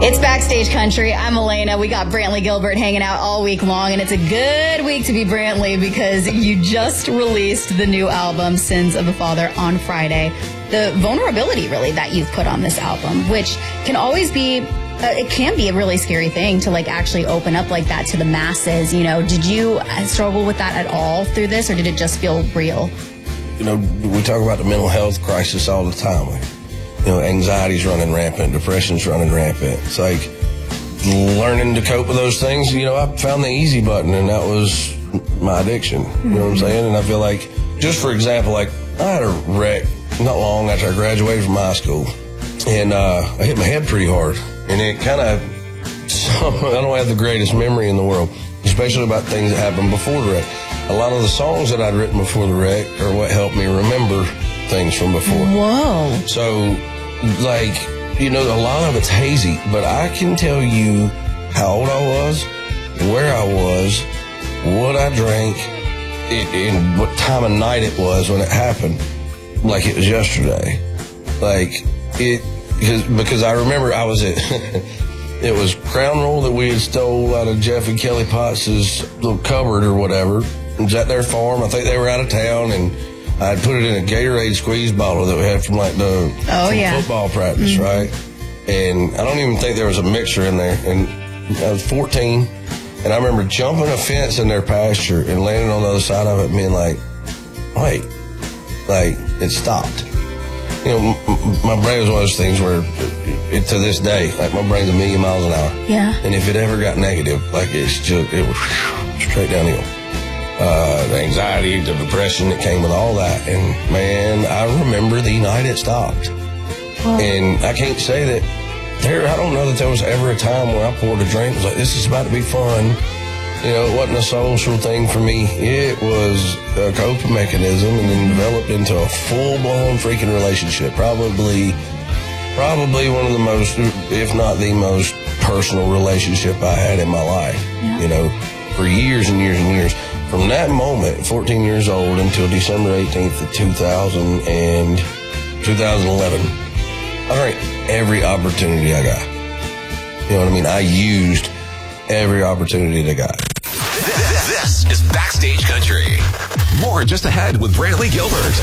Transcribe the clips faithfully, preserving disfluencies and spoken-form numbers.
It's Backstage Country. I'm Elena. We got Brantley Gilbert hanging out all week long, and it's a good week to be Brantley because you just released the new album, Sins of the Father, on Friday. The vulnerability, really, that you've put on this album, which can always be, uh, it can be a really scary thing to, like, actually open up like that to the masses. You know, did you struggle with that at all through this, or did it just feel real? You know, we talk about the mental health crisis all the time. You know, anxiety's running rampant, depression's running rampant. It's like learning to cope with those things. You know, I found the easy button, and that was my addiction. You know what I'm saying? And I feel like, just for example, like I had a wreck not long after I graduated from high school, and uh, I hit my head pretty hard, and it kind of, I don't have the greatest memory in the world, especially about things that happened before the wreck. A lot of the songs that I'd written before the wreck are what helped me remember things from before. Whoa. So, like, you know, a lot of it's hazy, but I can tell you how old I was, where I was, what I drank, and what time of night it was when it happened, like it was yesterday. Like, it, because, because I remember I was at, it was Crown Roll that we had stole out of Jeff and Kelly Potts' little cupboard or whatever. It was at their farm. I think they were out of town, and I'd put it in a Gatorade squeeze bottle that we had from like the oh, from yeah. football practice, mm-hmm. right? And I don't even think there was a mixer in there. And I was fourteen, and I remember jumping a fence in their pasture and landing on the other side of it and being like, wait, like it stopped. You know, m- my brain was one of those things where it, to this day, like my brain's a million miles an hour. Yeah. And if it ever got negative, like it's just, it was straight downhill. Uh, the anxiety, the depression that came with all that. And, man, I remember the night it stopped. Well, and I can't say that there, I don't know that there was ever a time where I poured a drink. It was like, this is about to be fun. You know, it wasn't a social thing for me. It was a coping mechanism, and then developed into a full-blown freaking relationship. Probably, probably one of the most, if not the most personal relationship I had in my life. Yeah. You know, for years and years and years. From that moment, fourteen years old, until December eighteenth of two thousand and twenty eleven, I drank every opportunity I got. You know what I mean? I used every opportunity I got. This is Backstage Country. More just ahead with Brantley Gilbert.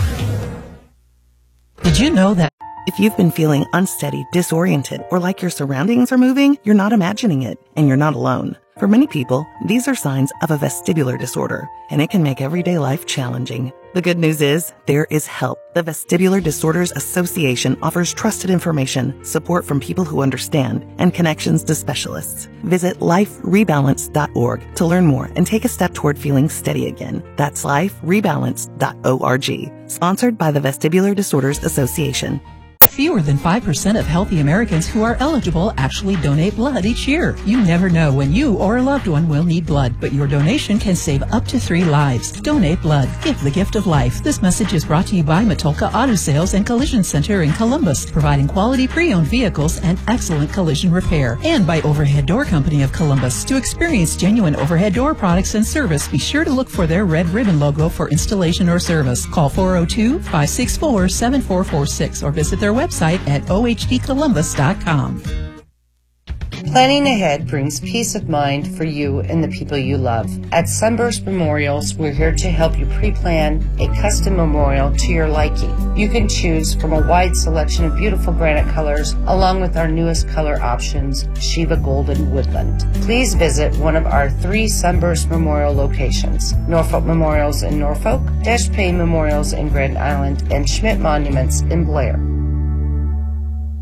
Did you know that if you've been feeling unsteady, disoriented, or like your surroundings are moving, you're not imagining it, and you're not alone? For many people, these are signs of a vestibular disorder, and it can make everyday life challenging. The good news is, there is help. The Vestibular Disorders Association offers trusted information, support from people who understand, and connections to specialists. Visit life rebalance dot org to learn more and take a step toward feeling steady again. That's life rebalance dot org. Sponsored by the Vestibular Disorders Association. Fewer than five percent of healthy Americans who are eligible actually donate blood each year. You never know when you or a loved one will need blood, but your donation can save up to three lives. Donate blood. Give the gift of life. This message is brought to you by Matulka Auto Sales and Collision Center in Columbus, providing quality pre-owned vehicles and excellent collision repair. And by Overhead Door Company of Columbus. To experience genuine overhead door products and service, be sure to look for their red ribbon logo for installation or service. Call four oh two, five six four, seven four four six or visit their website website at o h d columbus dot com. Planning ahead brings peace of mind for you and the people you love. At Sunburst Memorials, we're here to help you pre-plan a custom memorial to your liking. You can choose from a wide selection of beautiful granite colors, along with our newest color options, Shiva Golden Woodland. Please visit one of our three Sunburst Memorial locations: Norfolk Memorials in Norfolk, Dash Payne Memorials in Grand Island, and Schmidt Monuments in Blair.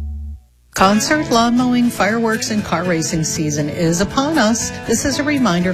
Concert, lawn mowing, fireworks, and car racing season is upon us. This is a reminder